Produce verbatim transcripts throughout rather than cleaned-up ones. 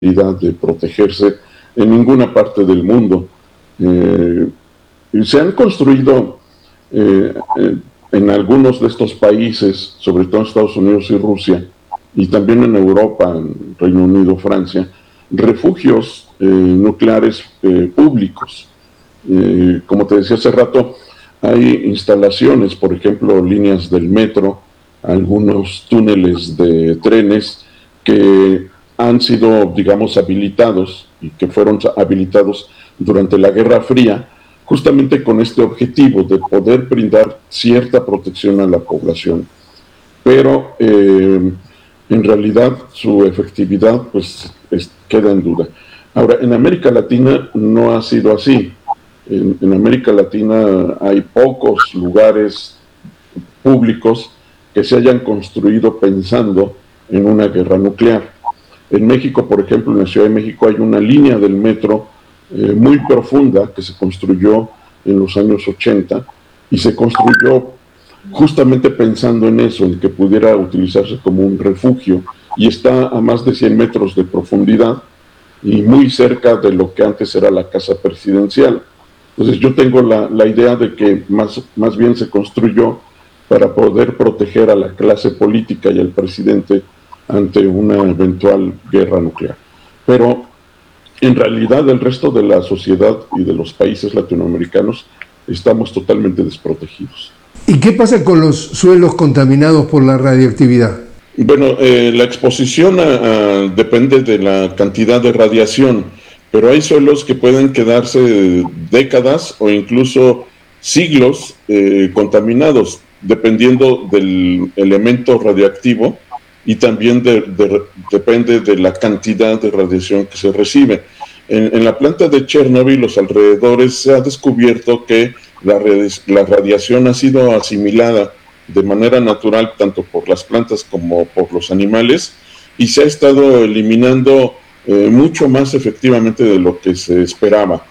de protegerse en ninguna parte del mundo. Eh, y se han construido eh, eh, en algunos de estos países, sobre todo en Estados Unidos y Rusia, y también en Europa, en Reino Unido, Francia, refugios eh, nucleares eh, públicos. Eh, como te decía hace rato, hay instalaciones, por ejemplo, líneas del metro, algunos túneles de trenes que han sido, digamos, habilitados y que fueron habilitados durante la Guerra Fría, justamente con este objetivo de poder brindar cierta protección a la población. Pero eh, en realidad su efectividad pues es, queda en duda. Ahora, en América Latina no ha sido así. En, en América Latina hay pocos lugares públicos que se hayan construido pensando en una guerra nuclear. En México, por ejemplo, en la Ciudad de México hay una línea del metro eh, muy profunda que se construyó en los años ochenta y se construyó justamente pensando en eso, en que pudiera utilizarse como un refugio, y está a más de cien metros de profundidad y muy cerca de lo que antes era la casa presidencial. Entonces yo tengo la, la idea de que más, más bien se construyó para poder proteger a la clase política y al presidente ante una eventual guerra nuclear. Pero en realidad el resto de la sociedad y de los países latinoamericanos estamos totalmente desprotegidos. ¿Y qué pasa con los suelos contaminados por la radioactividad? Bueno, eh, la exposición a, a, depende de la cantidad de radiación, pero hay suelos que pueden quedarse décadas o incluso siglos eh, contaminados, dependiendo del elemento radioactivo y también de, de, depende de la cantidad de radiación que se recibe. En, en la planta de Chernobyl, los alrededores, se ha descubierto que la, la radiación ha sido asimilada de manera natural tanto por las plantas como por los animales, y se ha estado eliminando eh, mucho más efectivamente de lo que se esperaba.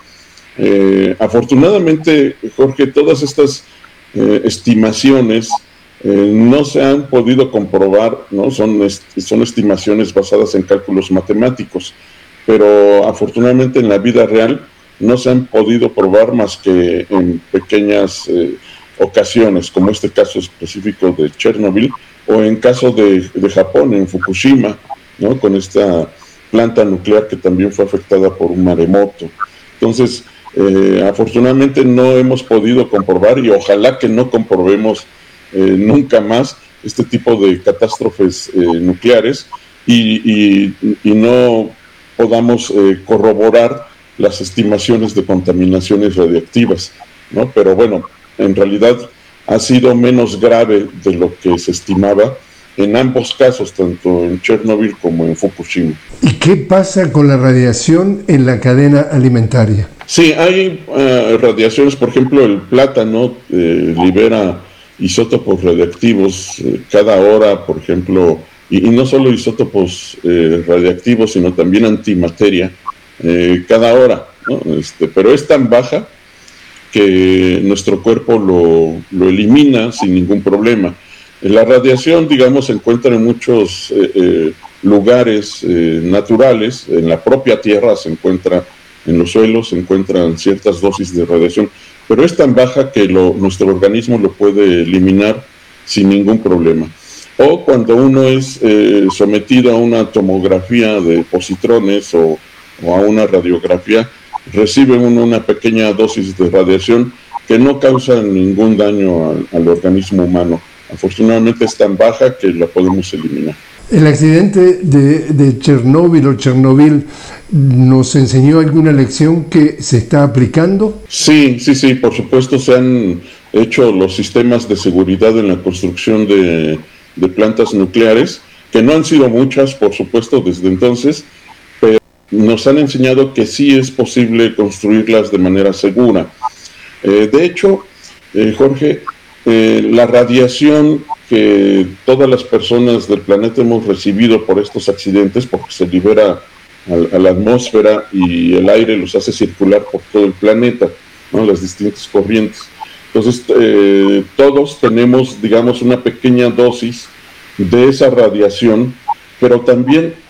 Eh, afortunadamente, Jorge, todas estas eh, estimaciones eh, no se han podido comprobar, ¿no? Son, est son estimaciones basadas en cálculos matemáticos, pero afortunadamente en la vida real no se han podido probar más que en pequeñas eh, ocasiones, como este caso específico de Chernobyl, o en caso de, de Japón, en Fukushima, ¿no? Con esta planta nuclear que también fue afectada por un maremoto. Entonces, eh, afortunadamente no hemos podido comprobar, y ojalá que no comprobemos eh, nunca más este tipo de catástrofes eh, nucleares, y, y, y no podamos eh, corroborar las estimaciones de contaminaciones radiactivas, ¿no? Pero bueno, en realidad ha sido menos grave de lo que se estimaba en ambos casos, tanto en Chernobyl como en Fukushima. ¿Y qué pasa con la radiación en la cadena alimentaria? Sí, hay uh, radiaciones, por ejemplo, el plátano eh, libera isótopos radiactivos eh, cada hora, por ejemplo, y, y no solo isótopos eh, radiactivos, sino también antimateria eh, cada hora, ¿no? Este, pero es tan baja que nuestro cuerpo lo, lo elimina sin ningún problema. La radiación, digamos, se encuentra en muchos eh, eh, lugares eh, naturales, en la propia Tierra se encuentra, en los suelos se encuentran ciertas dosis de radiación, pero es tan baja que lo, nuestro organismo lo puede eliminar sin ningún problema. O cuando uno es eh, sometido a una tomografía de positrones o, o a una radiografía, recibe uno una pequeña dosis de radiación que no causa ningún daño al, al organismo humano. Afortunadamente es tan baja que la podemos eliminar. ¿El accidente de, de Chernóbil o Chernobyl nos enseñó alguna lección que se está aplicando? Sí, sí, sí, por supuesto se han hecho los sistemas de seguridad en la construcción de, de plantas nucleares, que no han sido muchas, por supuesto, desde entonces, pero nos han enseñado que sí es posible construirlas de manera segura. Eh, de hecho, eh, Jorge, eh, la radiación que todas las personas del planeta hemos recibido por estos accidentes, porque se libera a, a la atmósfera y el aire los hace circular por todo el planeta, ¿no? Las distintas corrientes. Entonces, eh, todos tenemos, digamos, una pequeña dosis de esa radiación, pero también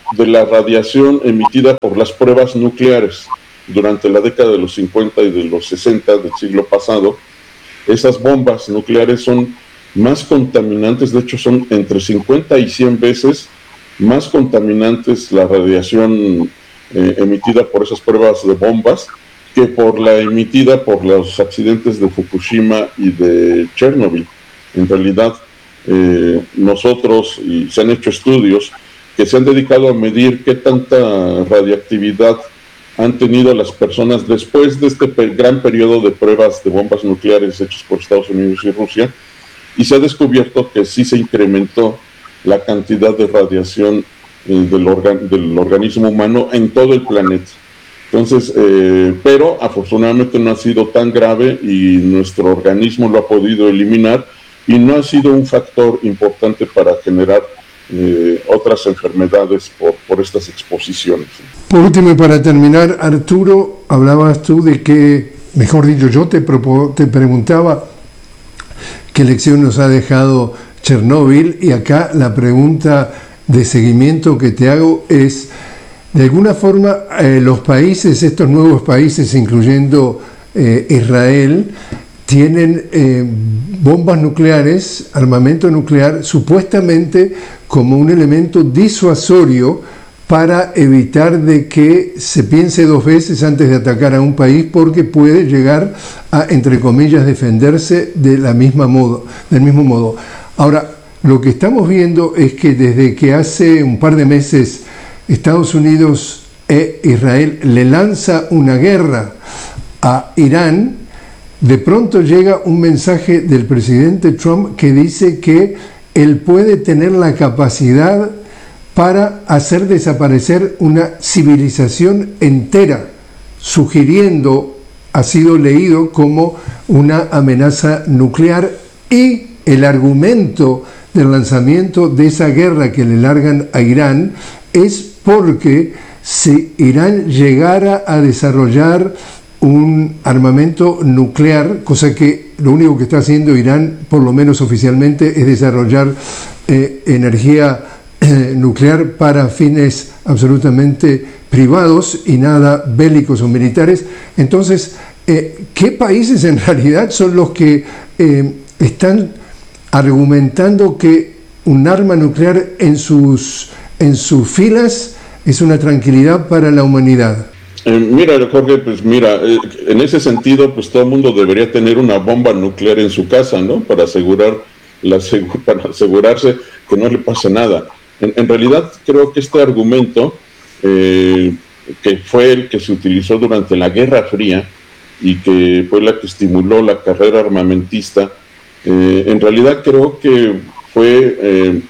de la radiación emitida por las pruebas nucleares durante la década de los cincuenta y de los sesenta del siglo pasado. Esas bombas nucleares son más contaminantes, de hecho son entre cincuenta y cien veces más contaminantes la radiación eh, emitida por esas pruebas de bombas que por la emitida por los accidentes de Fukushima y de Chernobyl. En realidad, eh, nosotros, y se han hecho estudios que se han dedicado a medir qué tanta radiactividad han tenido las personas después de este pe- gran periodo de pruebas de bombas nucleares hechos por Estados Unidos y Rusia, y se ha descubierto que sí se incrementó la cantidad de radiación eh, del, organ- del organismo humano en todo el planeta. Entonces, eh, pero afortunadamente no ha sido tan grave y nuestro organismo lo ha podido eliminar y no ha sido un factor importante para generar eh, otras enfermedades por, por estas exposiciones. Por último y para terminar, Arturo, hablabas tú de que, mejor dicho, yo te, propo- te preguntaba qué lección nos ha dejado Chernóbil, y acá la pregunta de seguimiento que te hago es, de alguna forma, eh, los países, estos nuevos países, incluyendo eh, Israel, tienen eh, bombas nucleares, armamento nuclear, supuestamente como un elemento disuasorio para evitar de que se piense dos veces antes de atacar a un país, porque puede llegar a, entre comillas, defenderse de la misma modo, del mismo modo. Ahora, lo que estamos viendo es que desde que hace un par de meses Estados Unidos e Israel le lanza una guerra a Irán, de pronto llega un mensaje del presidente Trump que dice que él puede tener la capacidad para hacer desaparecer una civilización entera, sugiriendo, ha sido leído como una amenaza nuclear, y el argumento del lanzamiento de esa guerra que le largan a Irán es porque si Irán llegara a desarrollar un armamento nuclear, cosa que lo único que está haciendo Irán, por lo menos oficialmente, es desarrollar eh, energía eh, nuclear para fines absolutamente privados y nada bélicos o militares. Entonces, eh, ¿qué países en realidad son los que eh, están argumentando que un arma nuclear en sus, en sus filas es una tranquilidad para la humanidad? Eh, mira, Jorge, pues mira, eh, en ese sentido, pues todo el mundo debería tener una bomba nuclear en su casa, ¿no? Para asegurar la, para asegurarse que no le pase nada. En, en realidad, creo que este argumento, eh, que fue el que se utilizó durante la Guerra Fría y que fue la que estimuló la carrera armamentista, eh, en realidad creo que fue... Eh,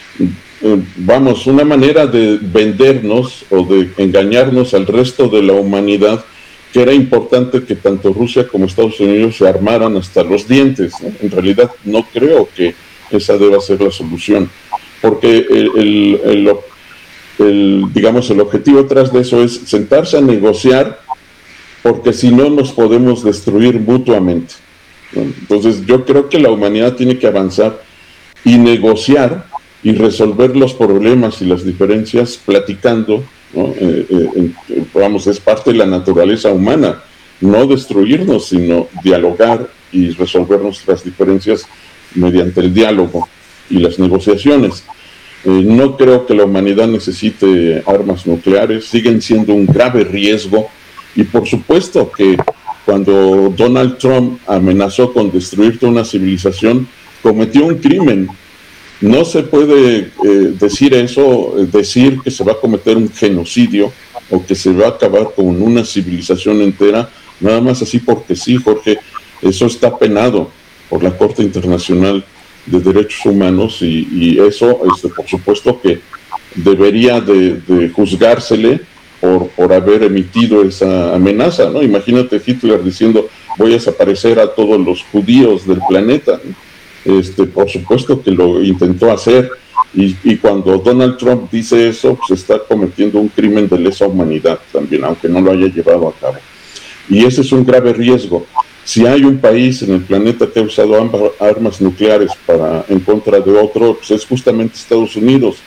vamos, una manera de vendernos o de engañarnos al resto de la humanidad, que era importante que tanto Rusia como Estados Unidos se armaran hasta los dientes, ¿no? En realidad no creo que esa deba ser la solución, porque el, el, el, el, digamos, el objetivo tras de eso es sentarse a negociar, porque si no nos podemos destruir mutuamente, ¿no? Entonces yo creo que la humanidad tiene que avanzar y negociar y resolver los problemas y las diferencias platicando, ¿no? eh, eh, eh, vamos, es parte de la naturaleza humana, no destruirnos, sino dialogar y resolver nuestras diferencias mediante el diálogo y las negociaciones. Eh, no creo que la humanidad necesite armas nucleares, siguen siendo un grave riesgo, y por supuesto que cuando Donald Trump amenazó con destruir toda una civilización, cometió un crimen. No se puede eh, decir eso, decir que se va a cometer un genocidio o que se va a acabar con una civilización entera, nada más así porque sí, Jorge. Eso está penado por la Corte Internacional de Derechos Humanos, y, y eso, este, por supuesto que debería de, de juzgársele por, por haber emitido esa amenaza, ¿no? Imagínate Hitler diciendo, voy a desaparecer a todos los judíos del planeta, ¿no? Este, por supuesto que lo intentó hacer, y, y cuando Donald Trump dice eso, pues está cometiendo un crimen de lesa humanidad también, aunque no lo haya llevado a cabo. Y ese es un grave riesgo. Si hay un país en el planeta que ha usado armas nucleares para, en contra de otro, pues es justamente Estados Unidos.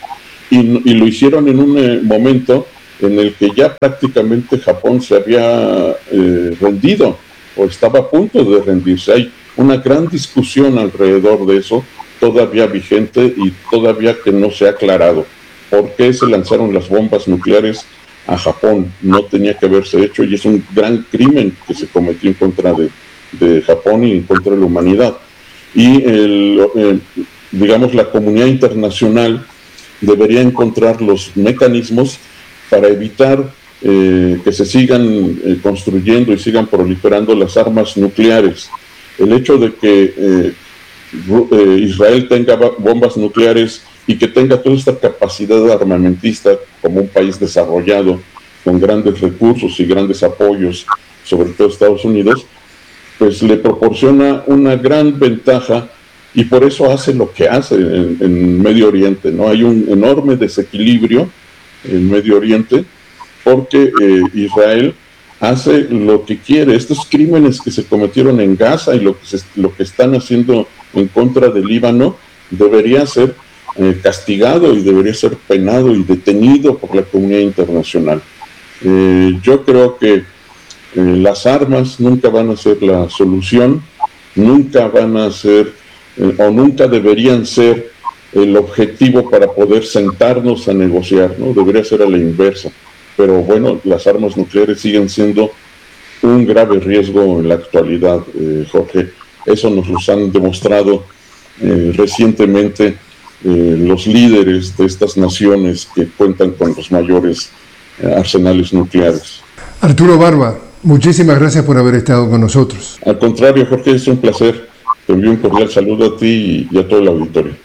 y, y lo hicieron en un eh, momento en el que ya prácticamente Japón se había eh, rendido o estaba a punto de rendirse. Hay una gran discusión alrededor de eso, todavía vigente y todavía que no se ha aclarado. ¿Por qué se lanzaron las bombas nucleares a Japón? No tenía que haberse hecho y es un gran crimen que se cometió en contra de, de Japón y en contra de la humanidad. Y el, eh, digamos la comunidad internacional debería encontrar los mecanismos para evitar eh, que se sigan eh, construyendo y sigan proliferando las armas nucleares. El hecho de que eh, eh, Israel tenga bombas nucleares y que tenga toda esta capacidad armamentista como un país desarrollado, con grandes recursos y grandes apoyos, sobre todo Estados Unidos, pues le proporciona una gran ventaja y por eso hace lo que hace en, en Medio Oriente, ¿no? Hay un enorme desequilibrio en Medio Oriente porque eh, Israel hace lo que quiere. Estos crímenes que se cometieron en Gaza y lo que, se, lo que están haciendo en contra del Líbano debería ser eh, castigado y debería ser penado y detenido por la comunidad internacional. Eh, yo creo que eh, las armas nunca van a ser la solución, nunca van a ser eh, o nunca deberían ser el objetivo para poder sentarnos a negociar, ¿no? Debería ser a la inversa. Pero bueno, las armas nucleares siguen siendo un grave riesgo en la actualidad, eh, Jorge. Eso nos lo han demostrado eh, recientemente eh, los líderes de estas naciones que cuentan con los mayores eh, arsenales nucleares. Arturo Barba, muchísimas gracias por haber estado con nosotros. Al contrario, Jorge, es un placer. Te envío un cordial saludo a ti y a todo el auditorio.